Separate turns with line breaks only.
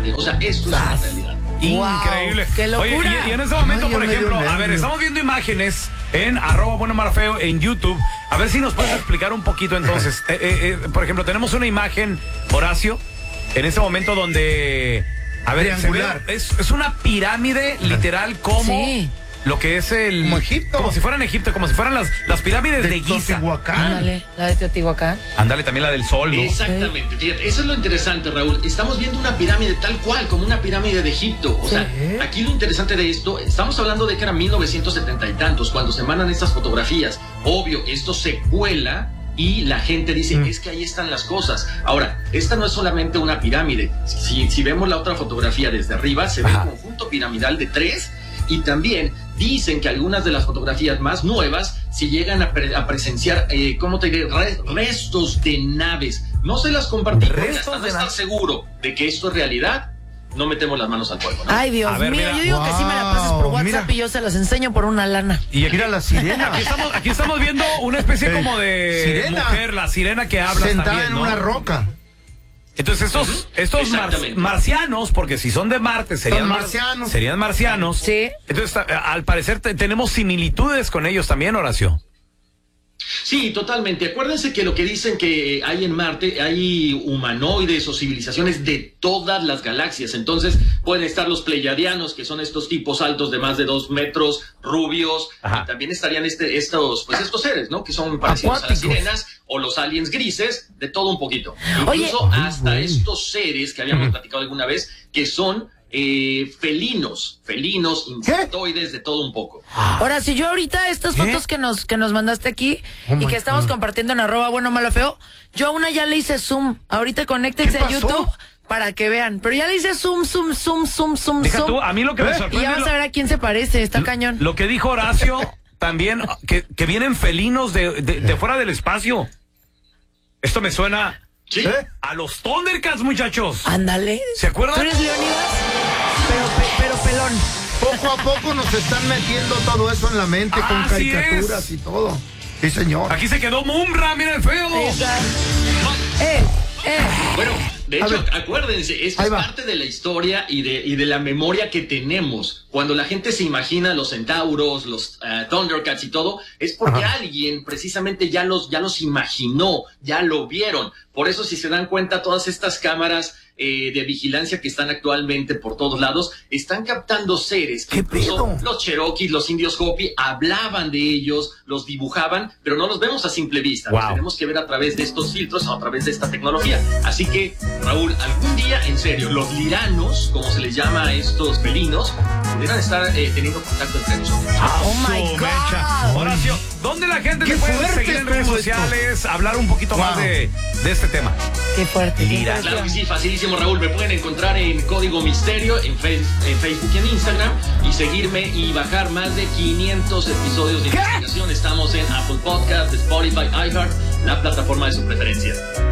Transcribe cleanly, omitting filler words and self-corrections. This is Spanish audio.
Marte. O sea, esto es una realidad.
Increíble.
Wow, ¡qué locura!
Oye, y en este momento, por ejemplo, a ver, estamos viendo imágenes en @buenomalafeo en YouTube. A ver si nos puedes explicar un poquito entonces. Por ejemplo, tenemos una imagen, Horacio, en este momento donde... A ver,
triangular.
Es una pirámide literal como...
Sí.
Lo que es el...
Como Egipto.
Como si fueran Egipto, como si fueran las pirámides de Giza.
Ándale, la de Teotihuacán.
Ándale, también la del Sol, ¿no?
Exactamente, fíjate, eso es lo interesante, Raúl. Estamos viendo una pirámide tal cual, como una pirámide de Egipto. O sea, aquí lo interesante de esto, estamos hablando de que era 1970 y tantos, cuando se mandan estas fotografías. Obvio, esto se cuela y la gente dice, es que ahí están las cosas. Ahora, esta no es solamente una pirámide. Si vemos la otra fotografía desde arriba, se ve un conjunto piramidal de 3. Y también dicen que algunas de las fotografías más nuevas se llegan a presenciar, ¿cómo te diré? Restos de naves. No se las compartí porque hasta no estar seguro de que esto es realidad, no metemos las manos al fuego, ¿no?
Ay, Dios mío,
mira.
yo digo que sí me la pases por WhatsApp y yo se las enseño por una lana.
Y
Mira la sirena.
Aquí estamos viendo una especie como de
sirena.
mujer, la sirena que habla
Sentada
también,
en
¿no?
una roca.
Entonces estos marcianos, porque si son de Marte serían
marcianos.
Serían marcianos.
Sí.
Entonces al parecer tenemos similitudes con ellos también, Horacio.
Sí, totalmente. Acuérdense que lo que dicen que hay en Marte, hay humanoides o civilizaciones de todas las galaxias. Entonces pueden estar los pleyadianos, que son estos tipos altos de más de 2 metros, rubios. Y también estarían estos seres, ¿no? Que son parecidos a las sirenas o los aliens grises, de todo un poquito. Incluso hasta estos seres que habíamos platicado alguna vez, que son felinos, insectoides, de todo un poco.
Ahora, si yo ahorita estas fotos que nos mandaste aquí y que estamos compartiendo en @buenomalafeo, yo a una ya le hice zoom. Ahorita conéctense a YouTube para que vean. Pero ya le hice zoom.
Deja tú, a mí lo que me sorprende...
Y ya vas a ver a quién se parece, está cañón.
Lo que dijo Horacio también, que vienen felinos de fuera del espacio. Esto me suena...
¿Sí?
A los Thundercats, muchachos.
Ándale.
¿Se acuerdan?
¿Tú eres Leónidas? Pero pelón.
Poco a poco nos están metiendo todo eso en la mente con
Así
caricaturas y todo. Sí, señor.
Aquí se quedó Mumra, mira el feo.
Bueno, de hecho, acuérdense, esto es parte de la historia y de la memoria que tenemos. Cuando la gente se imagina los centauros, los Thundercats y todo, es porque alguien precisamente ya los imaginó, ya lo vieron. Por eso, si se dan cuenta, todas estas cámaras de vigilancia que están actualmente por todos lados, están captando seres que incluso los Cherokees, los indios Hopi, hablaban de ellos, los dibujaban, pero no los vemos a simple vista. Los tenemos que ver a través de estos filtros, a través de esta tecnología. Así que, Raúl, algún día, en serio, los liranos, como se les llama a estos felinos, pudieran estar teniendo contacto entre nosotros.
Oh my God.
Horacio, ¿dónde la gente te puede seguir en redes sociales? Hablar un poquito más de este tema.
Qué fuerte.
Claro que sí, facilísimo, Raúl. Me pueden encontrar en Código Misterio, en Facebook y en Instagram, y seguirme y bajar más de 500 episodios de investigación. Estamos en Apple Podcast, Spotify, iHeart, la plataforma de su preferencia.